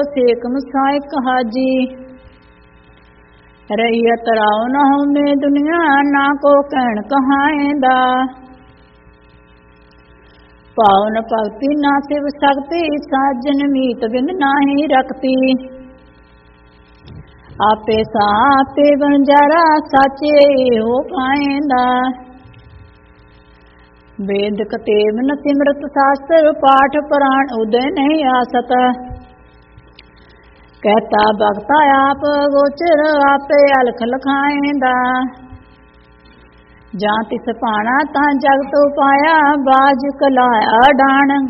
ਸੇਕ ਮੁਸਾਇਕ ਹਾਜੀ ਰਈਅਤ ਰਾਉ ਨਾ ਹੋਵੇ ਦੁਨੀਆ ਨਾ ਕੋ ਕਹਿਣ ਕਹਾਏਂਦਾ ਪਾਵਨ ਭਗਤੀ ਨਾ ਸਿਵ ਸਕਤੀ ਸਾਜਨ ਮੀਤ ਬਿਨ ਨਾਹੀ ਰਖਤੀ ਆਪੇ ਸਾਪੇ ਬੰਜਾਰਾ ਸਾਚੇ ਹੋ ਪਾਏਂਦਾ वेद कतेव न सिमरत शास्त्र पाठ पुराण उदय नहीं आसत कहता भगता आप गोचर आपे अलख लखाएंदा जां तिस पाना तां जगत उपाया बाज कलाया डाण